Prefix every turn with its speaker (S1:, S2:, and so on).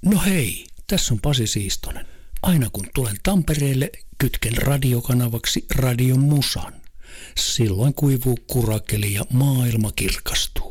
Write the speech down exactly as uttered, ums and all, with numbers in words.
S1: No hei, tässä on Pasi Siistonen. Aina kun tulen Tampereelle, kytken radiokanavaksi Radion Musan. Silloin kuivuu kurakeli ja maailma kirkastuu.